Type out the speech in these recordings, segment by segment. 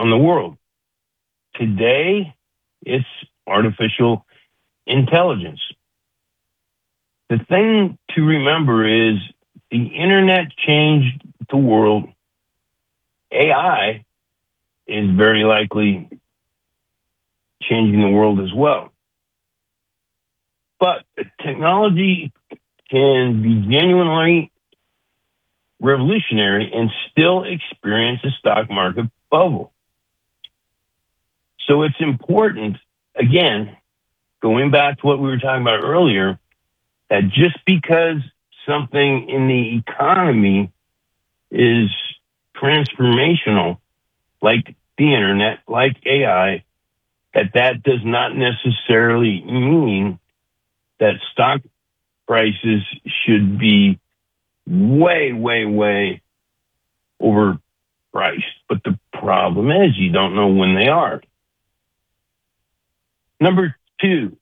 on the world. Today, it's artificial intelligence. The thing to remember is the internet changed the world. AI is very likely changing the world as well. But technology can be genuinely revolutionary and still experience a stock market bubble. So it's important, again, going back to what we were talking about earlier, that just because something in the economy is transformational, like the internet, like AI, that does not necessarily mean that stock prices should be way, way, way overpriced. But the problem is you don't know when they are. Number two,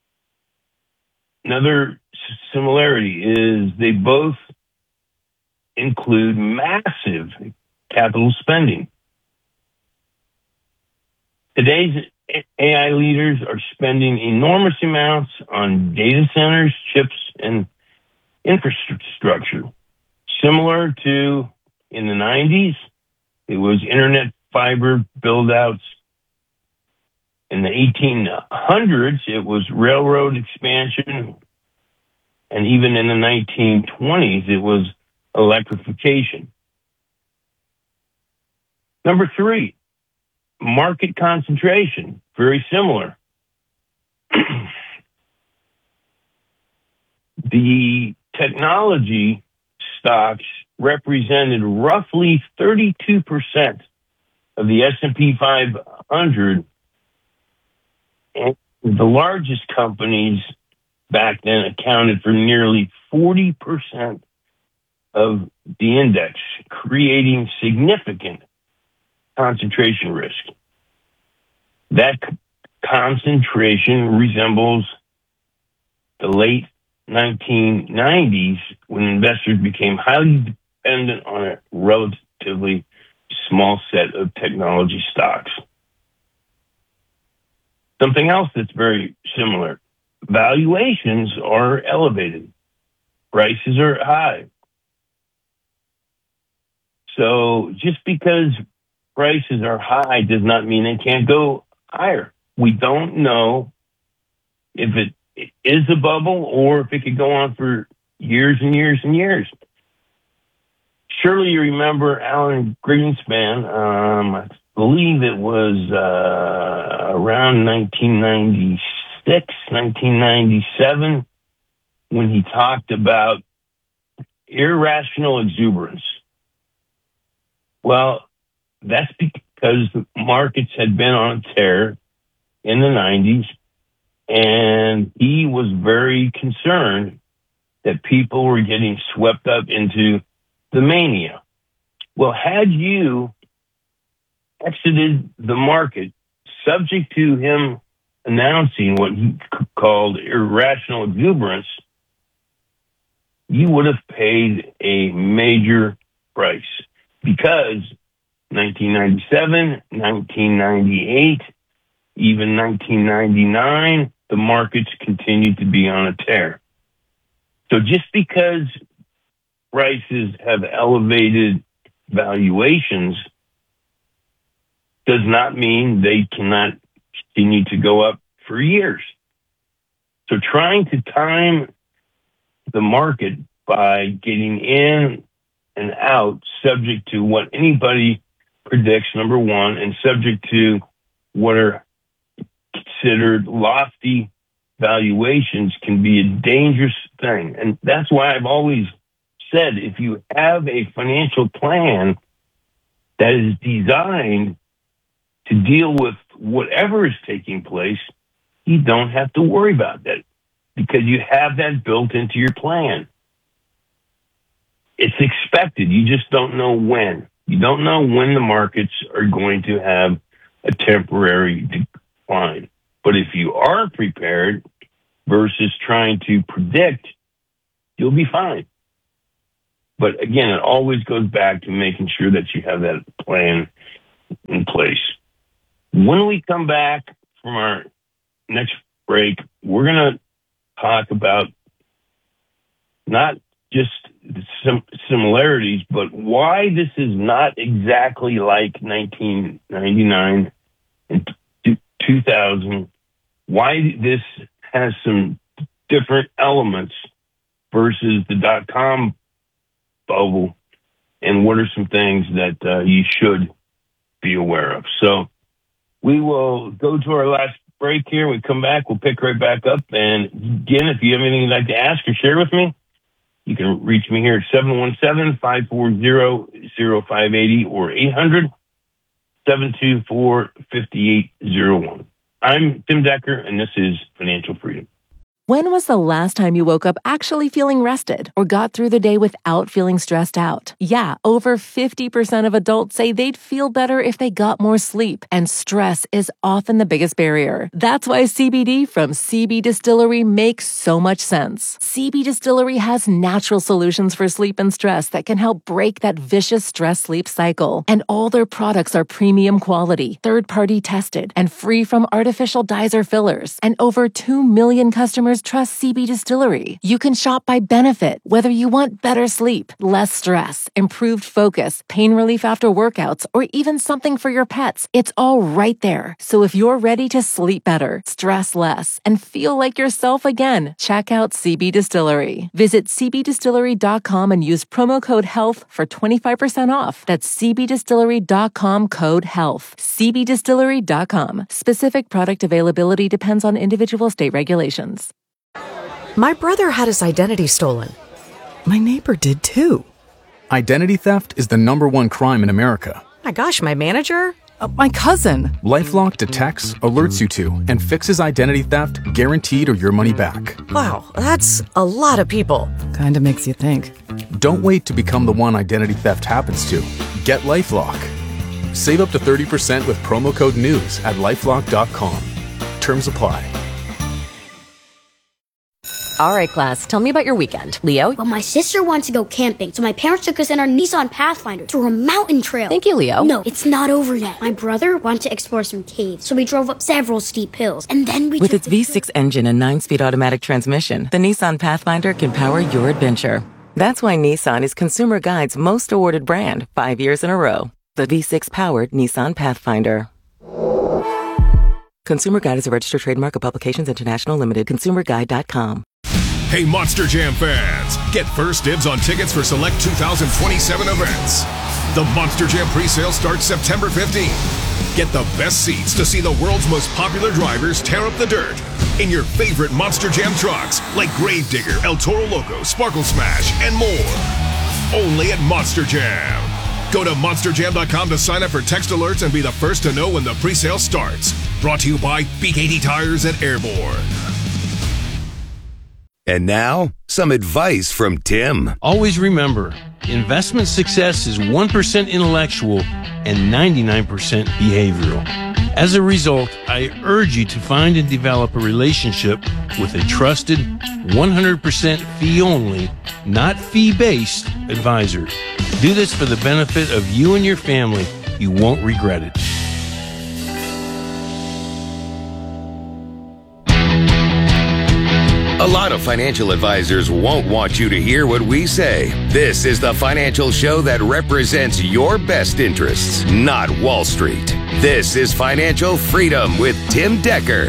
another similarity is they both include massive capital spending. Today's AI leaders are spending enormous amounts on data centers, chips, and infrastructure. Similar to in the 90s, it was internet fiber build-outs. In the 1800s, it was railroad expansion. And even in the 1920s, it was electrification. Number three, market concentration, very similar. The technology stocks represented roughly 32% of the S&P 500, and the largest companies back then accounted for nearly 40% of the index, creating significant concentration risk. That concentration resembles the late 1990s when investors became highly dependent on a relatively small set of technology stocks. Something else that's very similar. Valuations are elevated. Prices are high. So just because prices are high does not mean they can't go higher. We don't know if it is a bubble or if it could go on for years and years and years. Surely you remember Alan Greenspan, I believe it was around 1996, 1997, when he talked about irrational exuberance. Well, that's because the markets had been on a tear in the 90s, and he was very concerned that people were getting swept up into the mania. Well, had you exited the market subject to him announcing what he called irrational exuberance, you would have paid a major price, because 1997, 1998, even 1999, the markets continued to be on a tear. So just because prices have elevated valuations does not mean they cannot continue to go up for years. So trying to time the market by getting in and out subject to what anybody predicts, number one, and subject to what are considered lofty valuations can be a dangerous thing. And that's why I've always said, if you have a financial plan that is designed to deal with whatever is taking place, you don't have to worry about that because you have that built into your plan. It's expected. You just don't know when. You don't know when the markets are going to have a temporary decline. But if you are prepared versus trying to predict, you'll be fine. But again, it always goes back to making sure that you have that plan in place. When we come back from our next break, we're going to talk about not just some similarities, but why this is not exactly like 1999 and 2000, why this has some different elements versus the dot-com bubble, and what are some things that you should be aware of. So we will go to our last break here. We come back, we'll pick right back up. And again, if you have anything you'd like to ask or share with me, you can reach me here at 717-540-0580 or 800-724-5801. I'm Tim Decker, and this is Financial Freedom. When was the last time you woke up actually feeling rested or got through the day without feeling stressed out? Yeah, over 50% of adults say they'd feel better if they got more sleep, and stress is often the biggest barrier. That's why CBD from CB Distillery makes so much sense. CB Distillery has natural solutions for sleep and stress that can help break that vicious stress-sleep cycle. And all their products are premium quality, third-party tested, and free from artificial dyes or fillers. And over 2 million customers trust CB Distillery. You can shop by benefit, whether you want better sleep, less stress, improved focus, pain relief after workouts, or even something for your pets. It's all right there. So if you're ready to sleep better, stress less, and feel like yourself again, check out CB Distillery. Visit cbdistillery.com and use promo code HEALTH for 25% off. That's cbdistillery.com code HEALTH. cbdistillery.com. Specific product availability depends on individual state regulations. My brother had his identity stolen. My neighbor did too. Identity theft is the #1 crime in America. My gosh, my manager? My cousin. LifeLock detects, alerts you to, and fixes identity theft guaranteed or your money back. Wow, that's a lot of people. Kinda makes you think. Don't wait to become the one identity theft happens to. Get LifeLock. Save up to 30% with promo code NEWS at LifeLock.com. Terms apply. All right, class, tell me about your weekend. Leo? Well, my sister wants to go camping, so my parents took us in our Nissan Pathfinder through a mountain trail. Thank you, Leo. No, it's not over yet. My brother wanted to explore some caves, so we drove up several steep hills, and then we With its V6 engine and 9-speed automatic transmission, the Nissan Pathfinder can power your adventure. That's why Nissan is Consumer Guide's most awarded brand 5 years in a row. The V6-powered Nissan Pathfinder. Consumer Guide is a registered trademark of Publications International Limited. ConsumerGuide.com. Hey, Monster Jam fans! Get first dibs on tickets for select 2027 events. The Monster Jam pre-sale starts September 15th. Get the best seats to see the world's most popular drivers tear up the dirt in your favorite Monster Jam trucks like Gravedigger, El Toro Loco, Sparkle Smash, and more. Only at Monster Jam. Go to monsterjam.com to sign up for text alerts and be the first to know when the pre-sale starts. Brought to you by B80 Tires at Airborne. And now, some advice from Tim. Always remember, investment success is 1% intellectual and 99% behavioral. As a result, I urge you to find and develop a relationship with a trusted, 100% fee-only, not fee-based advisor. Do this for the benefit of you and your family. You won't regret it. A lot of financial advisors won't want you to hear what we say. This is the financial show that represents your best interests, not Wall Street. This is Financial Freedom with Tim Decker.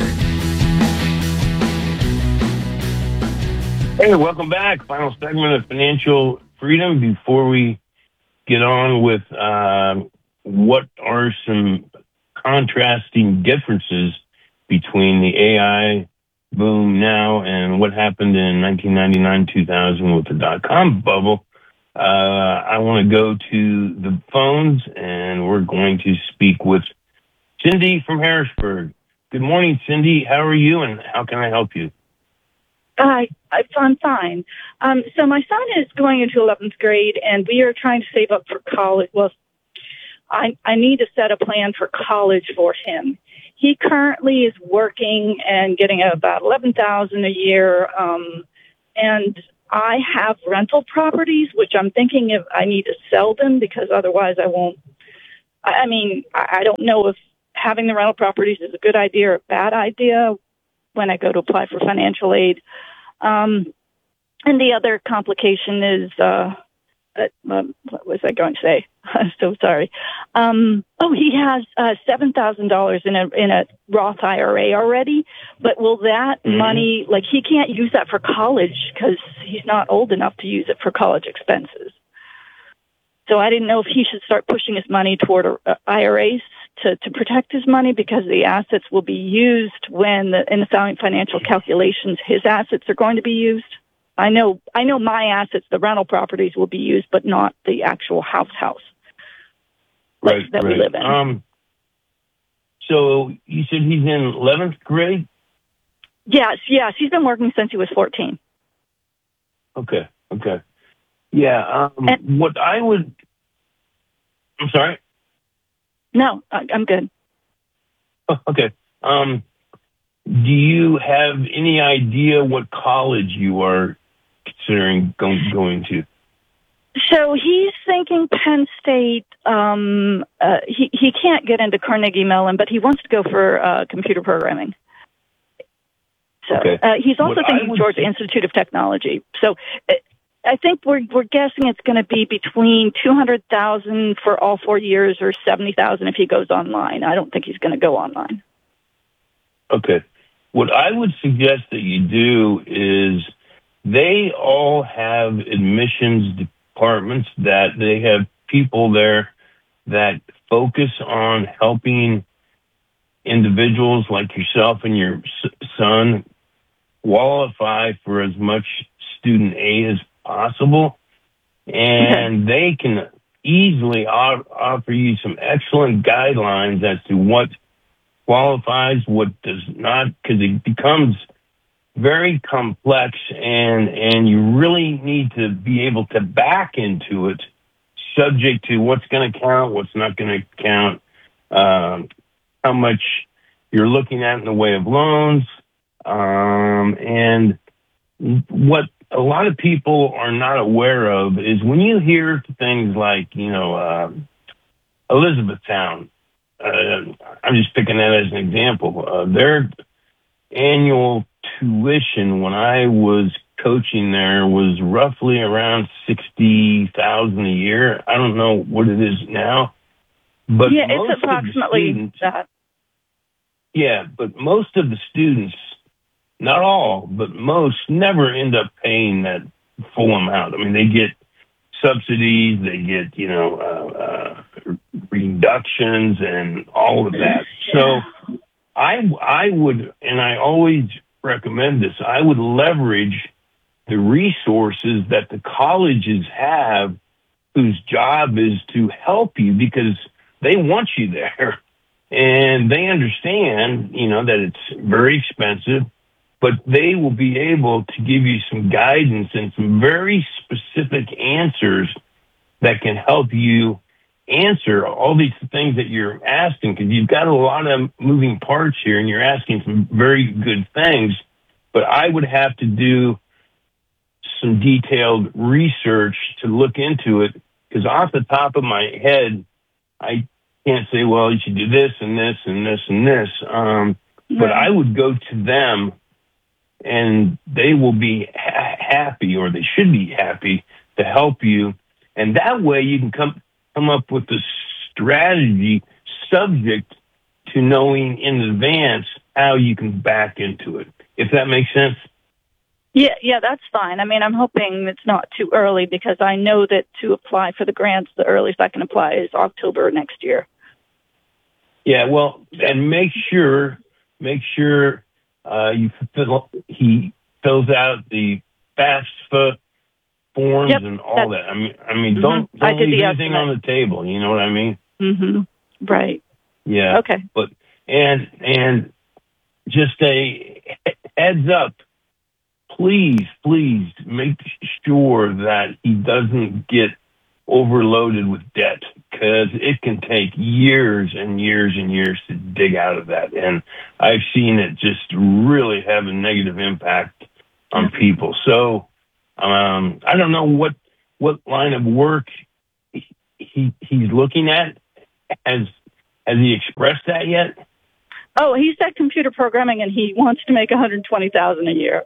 Hey, welcome back. Final segment of Financial Freedom. Before we get on with what are some contrasting differences between the AI boom now and what happened in 1999-2000 with the dot-com bubble, I want to go to the phones, and we're going to speak with Cindy from Harrisburg. Good morning, Cindy. How are you, and how can I help you? I'm fine. So my son is going into 11th grade, and we are trying to save up for college. Well, I need to set a plan for college for him. He currently is working and getting about $11,000 a year, and I have rental properties, which I'm thinking if I need to sell them because otherwise I won't. I mean, I don't know if having the rental properties is a good idea or a bad idea when I go to apply for financial aid. And the other complication is, what was I going to say? I'm so sorry. He has $7,000 in a Roth IRA already, but will that money, like, he can't use that for college because he's not old enough to use it for college expenses. So I didn't know if he should start pushing his money toward IRAs to protect his money, because the assets will be used when in the financial calculations, his assets are going to be used. I know my assets, the rental properties, will be used, but not the actual house that we live in. So you said he's in 11th grade? Yes. He's been working since he was 14. Okay. Yeah. What I would... I'm sorry? No, I'm good. Okay. Do you have any idea what college you are considering going to? So he's thinking Penn State. He can't get into Carnegie Mellon, but he wants to go for computer programming. So he's also thinking Georgia Institute of Technology. So I think we're guessing it's going to be between $200,000 for all 4 years or $70,000 if he goes online. I don't think he's going to go online. Okay. What I would suggest that you do is they all have admissions departments that they have people there that focus on helping individuals like yourself and your son qualify for as much student aid as possible. And they can easily offer you some excellent guidelines as to what qualifies, what does not, because it becomes very complex, and you really need to be able to back into it, subject to what's going to count, what's not going to count, how much you're looking at in the way of loans, and what a lot of people are not aware of is when you hear things like, Elizabethtown, I'm just picking that as an example. Their annual tuition when I was coaching there was roughly around $60,000 a year. I don't know what it is now, but it's approximately that. Yeah, but most of the students, not all, but most, never end up paying that full amount. I mean, they get subsidies, they get, reductions and all of that. So I would, and I always recommend this, I would leverage the resources that the colleges have whose job is to help you, because they want you there and they understand, that it's very expensive, but they will be able to give you some guidance and some very specific answers that can help you answer all these things that you're asking, because you've got a lot of moving parts here and you're asking some very good things. But I would have to do some detailed research to look into it, because off the top of my head, I can't say, well, you should do this and this and this and this. But I would go to them and they will be happy, or they should be happy, to help you. And that way you can come up with a strategy subject to knowing in advance how you can back into it, if that makes sense. Yeah, that's fine. I mean, I'm hoping it's not too early, because I know that to apply for the grants, the earliest I can apply is October next year. Yeah, well, and make sure he fills out the FAFSA forms and all that. I mean, don't leave anything on the table. You know what I mean? Mm-hmm. Right. Yeah. Okay. But and just a heads up, please make sure that he doesn't get overloaded with debt, because it can take years and years and years to dig out of that. And I've seen it just really have a negative impact on people. So I don't know what line of work he's looking at. Has Has he expressed that yet? Oh, he said computer programming, and he wants to make $120,000 a year.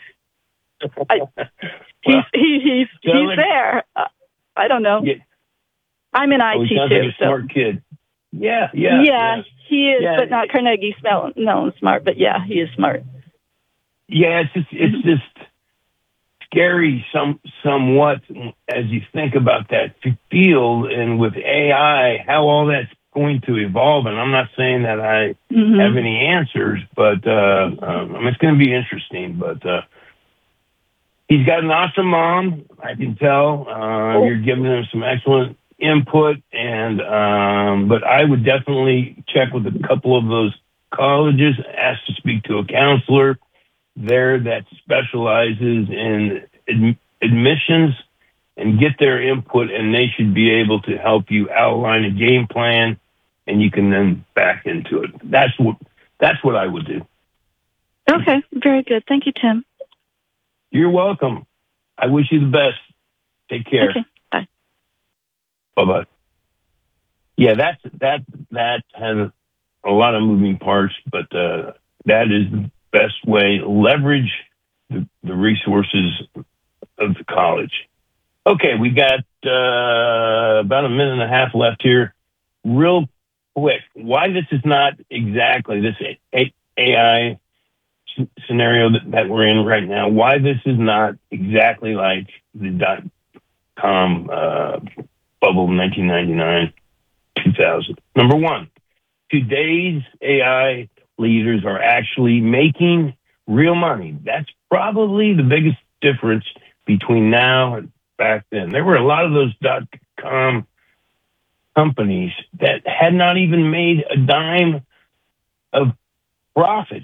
He's there. I don't know. Yeah. I'm in IT he sounds too. Like a smart kid. Yeah, he is, but not Carnegie Mellon smart. But yeah, he is smart. Yeah, it's just scary somewhat as you think about that field, and with AI, how all that's going to evolve. And I'm not saying that I have any answers, but it's going to be interesting. But he's got an awesome mom, I can tell. You're giving him some excellent input, and but I would definitely check with a couple of those colleges, ask to speak to a counselor there that specializes in admissions, and get their input, and they should be able to help you outline a game plan, and you can then back into it. That's what I would do. Okay, very good. Thank you, Tim. You're welcome. I wish you the best. Take care. Okay, bye. Bye-bye. Yeah, that has a lot of moving parts, but that is the best way to leverage the resources of the college. Okay, we got about a minute and a half left here. Real quick, why this is not exactly this AI scenario that we're in right now, why this is not exactly like the .com bubble of 1999, 2000. Number one, today's AI leaders are actually making real money. That's probably the biggest difference between now and back then. There were a lot of those .com companies that had not even made a dime of profit.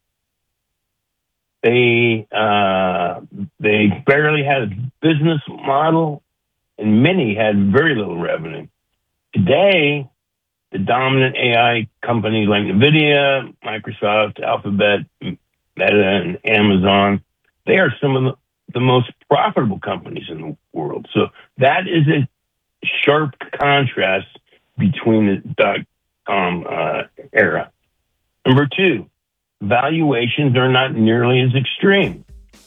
They barely had a business model, and many had very little revenue. Today, the dominant AI companies like NVIDIA, Microsoft, Alphabet, Meta, and Amazon, they are some of the most profitable companies in the world. So that is a sharp contrast between the .com era. Number two, valuations are not nearly as extreme.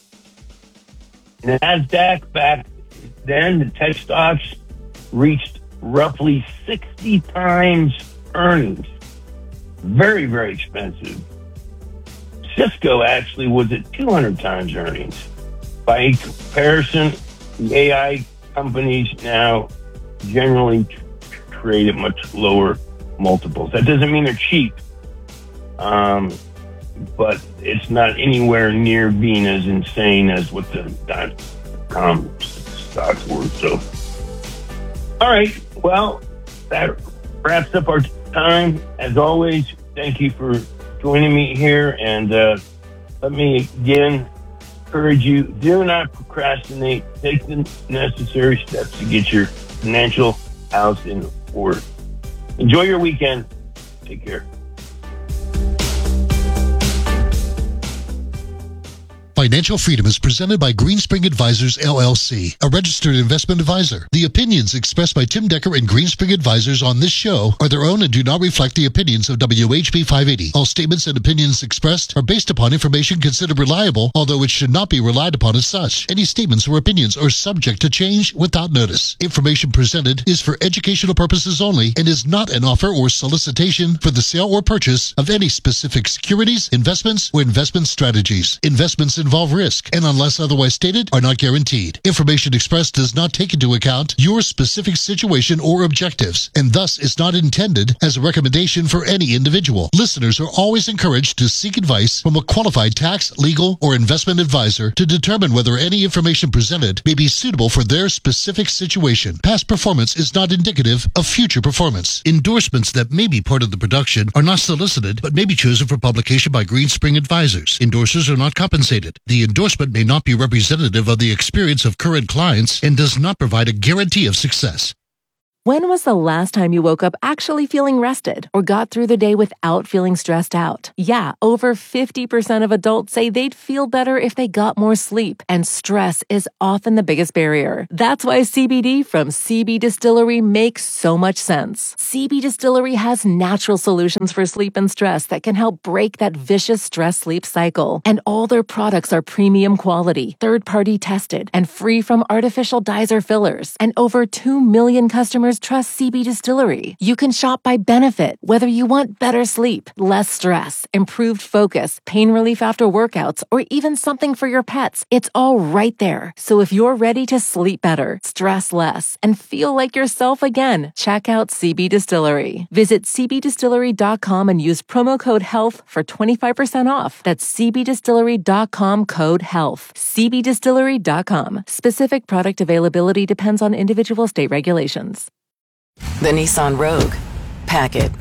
NASDAQ back then, the tech stocks reached roughly 60 times earnings. Very, very expensive. Cisco actually was at 200 times earnings. By comparison, the AI companies now generally trade at much lower multiples. That doesn't mean they're cheap, but it's not anywhere near being as insane as what the .com stocks were. So, all right. Well, that wraps up our time. As always, thank you for joining me here. And let me again encourage you, do not procrastinate. Take the necessary steps to get your financial house in order. Enjoy your weekend. Take care. Financial Freedom is presented by Greenspring Advisors, LLC, a registered investment advisor. The opinions expressed by Tim Decker and Greenspring Advisors on this show are their own and do not reflect the opinions of WHB 580. All statements and opinions expressed are based upon information considered reliable, although it should not be relied upon as such. Any statements or opinions are subject to change without notice. Information presented is for educational purposes only and is not an offer or solicitation for the sale or purchase of any specific securities, investments, or investment strategies. Investments involve risk and, unless otherwise stated, are not guaranteed. Information expressed does not take into account your specific situation or objectives, and thus is not intended as a recommendation for any individual. Listeners are always encouraged to seek advice from a qualified tax, legal, or investment advisor to determine whether any information presented may be suitable for their specific situation. Past performance is not indicative of future performance. Endorsements that may be part of the production are not solicited but may be chosen for publication by Greenspring Advisors. Endorsers are not compensated. The endorsement may not be representative of the experience of current clients and does not provide a guarantee of success. When was the last time you woke up actually feeling rested or got through the day without feeling stressed out? Yeah, over 50% of adults say they'd feel better if they got more sleep, and stress is often the biggest barrier. That's why CBD from CB Distillery makes so much sense. CB Distillery has natural solutions for sleep and stress that can help break that vicious stress-sleep cycle. And all their products are premium quality, third-party tested, and free from artificial dyes or fillers. And over 2 million customers trust CB Distillery. You can shop by benefit, whether you want better sleep, less stress, improved focus, pain relief after workouts, or even something for your pets. It's all right there. So if you're ready to sleep better, stress less, and feel like yourself again, check out CB Distillery. Visit cbdistillery.com and use promo code HEALTH for 25% off. That's cbdistillery.com, code HEALTH. cbdistillery.com. Specific product availability depends on individual state regulations. The Nissan Rogue. Pack it.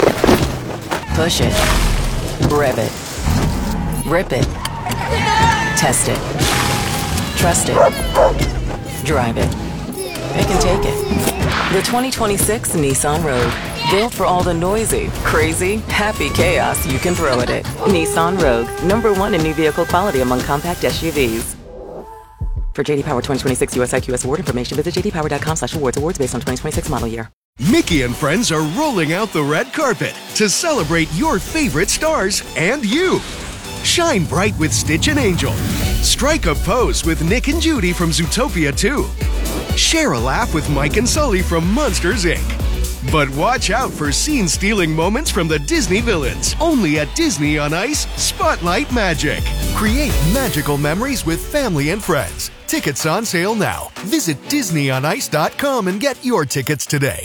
Push it. Rev it. Rip it. Test it. Trust it. Drive it. Pick and take it. The 2026 Nissan Rogue. Built for all the noisy, crazy, happy chaos you can throw at it. Nissan Rogue. #1 in new vehicle quality among compact SUVs. For JD Power 2026 US IQS award information, visit jdpower.com/awards. Awards based on 2026 model year. Mickey and friends are rolling out the red carpet to celebrate your favorite stars and you. Shine bright with Stitch and Angel. Strike a pose with Nick and Judy from Zootopia 2. Share a laugh with Mike and Sully from Monsters, Inc. But watch out for scene-stealing moments from the Disney villains. Only at Disney on Ice Spotlight Magic. Create magical memories with family and friends. Tickets on sale now. Visit DisneyOnIce.com and get your tickets today.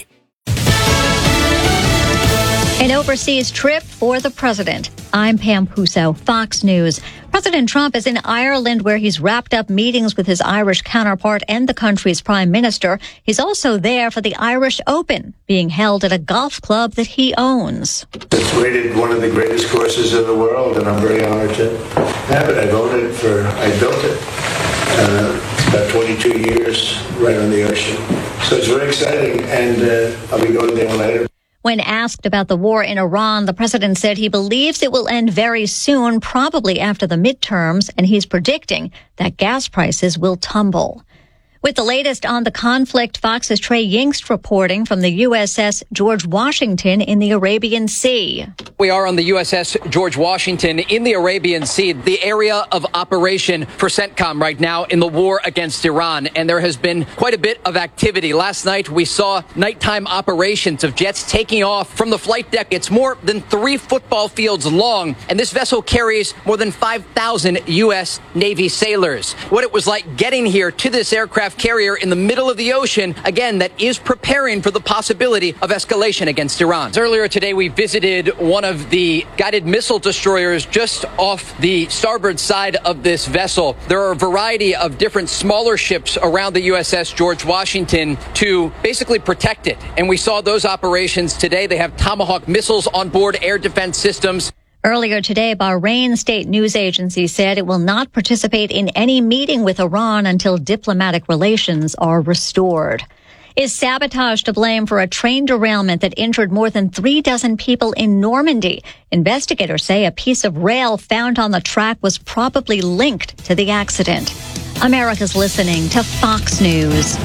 An overseas trip for the president. I'm Pam Puso, Fox News. President Trump is in Ireland, where he's wrapped up meetings with his Irish counterpart and the country's prime minister. He's also there for the Irish Open, being held at a golf club that he owns. It's rated one of the greatest courses in the world, and I'm very honored to have it. I built it. It's about 22 years right on the ocean. So it's very exciting, and I'll be going there later. When asked about the war in Iran, the president said he believes it will end very soon, probably after the midterms, and he's predicting that gas prices will tumble. With the latest on the conflict, Fox's Trey Yingst reporting from the USS George Washington in the Arabian Sea. We are on the USS George Washington in the Arabian Sea, the area of operation for CENTCOM right now in the war against Iran. And there has been quite a bit of activity. Last night, we saw nighttime operations of jets taking off from the flight deck. It's more than 3 football fields long, and this vessel carries more than 5,000 U.S. Navy sailors. What it was like getting here to this aircraft carrier in the middle of the ocean, again, that is preparing for the possibility of escalation against Iran. Earlier today, we visited one of the guided missile destroyers just off the starboard side of this vessel. There are a variety of different smaller ships around the USS George Washington to basically protect it. And we saw those operations today. They have Tomahawk missiles on board, air defense systems. Earlier today, Bahrain state news agency said it will not participate in any meeting with Iran until diplomatic relations are restored. Is sabotage to blame for a train derailment that injured more than 36 people in Normandy? Investigators say a piece of rail found on the track was probably linked to the accident. America's listening to Fox News.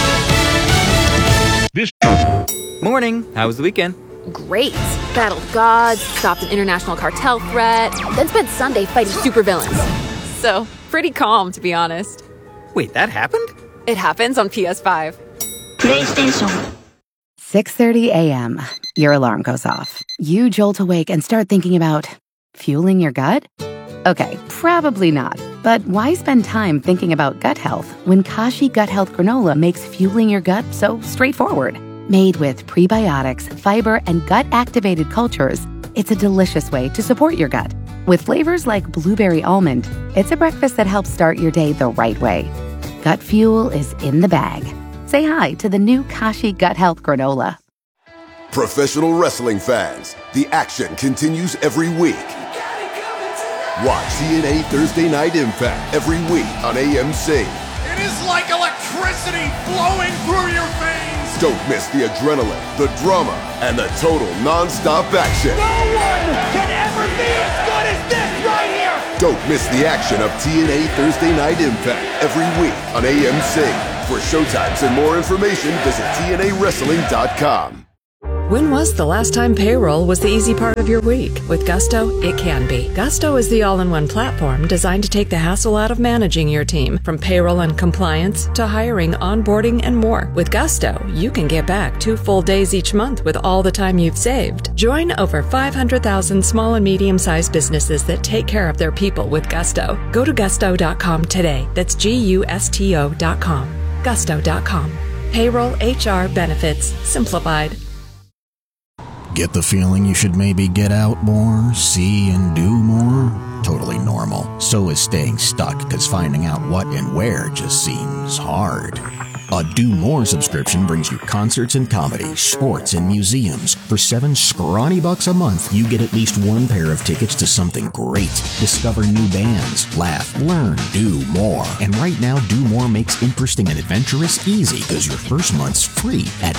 Morning. How was the weekend? Great. Battled gods, stopped an international cartel threat, then spent Sunday fighting supervillains. So, pretty calm, to be honest. Wait, that happened? It happens on PS5. PlayStation. 6:30 a.m. Your alarm goes off. You jolt awake and start thinking about fueling your gut? Okay, probably not. But why spend time thinking about gut health when Kashi Gut Health Granola makes fueling your gut so straightforward? Made with prebiotics, fiber, and gut-activated cultures, it's a delicious way to support your gut. With flavors like blueberry almond, it's a breakfast that helps start your day the right way. Gut fuel is in the bag. Say hi to the new Kashi Gut Health Granola. Professional wrestling fans, the action continues every week. Watch TNA Thursday Night Impact every week on AMC. It is like electricity flowing through your veins. Don't miss the adrenaline, the drama, and the total non-stop action. No one can ever be as good as this right here! Don't miss the action of TNA Thursday Night Impact every week on AMC. For showtimes and more information, visit TNAWrestling.com. When was the last time payroll was the easy part of your week? With Gusto, it can be. Gusto is the all-in-one platform designed to take the hassle out of managing your team, from payroll and compliance to hiring, onboarding, and more. With Gusto, you can get back 2 full days each month with all the time you've saved. Join over 500,000 small and medium-sized businesses that take care of their people with Gusto. Go to gusto.com today. That's GUSTO.com. Gusto.com. Payroll, HR, benefits, simplified. Get the feeling you should maybe get out more, see and do more? Totally normal. So is staying stuck, because finding out what and where just seems hard. A Do More subscription brings you concerts and comedy, sports and museums. For $7 scrawny bucks a month, you get at least 1 pair of tickets to something great. Discover new bands, laugh, learn, do more. And right now, Do More makes interesting and adventurous easy, because your first month's free at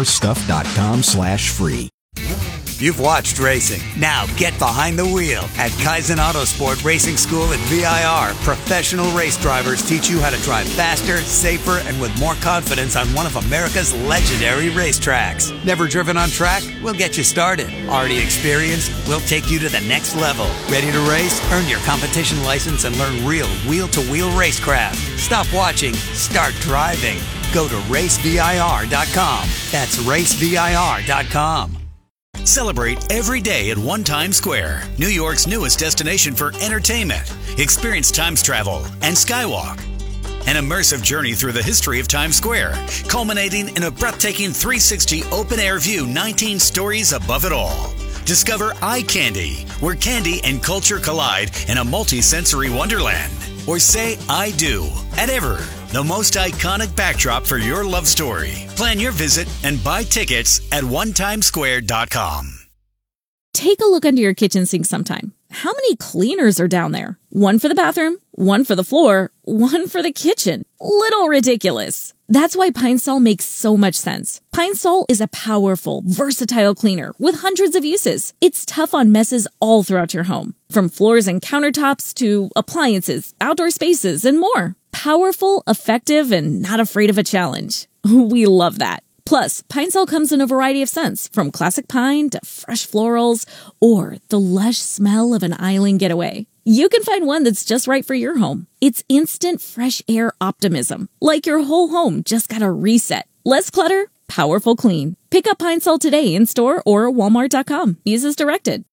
domorestuff.com/free. You've watched racing. Now get behind the wheel. At Kaizen Autosport Racing School at VIR, professional race drivers teach you how to drive faster, safer, and with more confidence on one of America's legendary racetracks. Never driven on track? We'll get you started. Already experienced? We'll take you to the next level. Ready to race? Earn your competition license and learn real wheel-to-wheel racecraft. Stop watching. Start driving. Go to racevir.com. That's racevir.com. Celebrate every day at One Times Square, New York's newest destination for entertainment. Experience Times Travel and Skywalk, an immersive journey through the history of Times Square, culminating in a breathtaking 360 open-air view, 19 stories above it all. Discover Eye Candy, where candy and culture collide in a multi-sensory wonderland. Or say I do at Ever, the most iconic backdrop for your love story. Plan your visit and buy tickets at onetimesquare.com. Take a look under your kitchen sink sometime. How many cleaners are down there? One for the bathroom, one for the floor, one for the kitchen. Little ridiculous. That's why Pine Sol makes so much sense. Pine Sol is a powerful, versatile cleaner with hundreds of uses. It's tough on messes all throughout your home, from floors and countertops to appliances, outdoor spaces, and more. Powerful, effective, and not afraid of a challenge. We love that. Plus, Pine Sol comes in a variety of scents, from classic pine to fresh florals, or the lush smell of an island getaway. You can find one that's just right for your home. It's instant fresh air optimism, like your whole home just got a reset. Less clutter, powerful clean. Pick up Pine Sol today in store or walmart.com. Use as directed.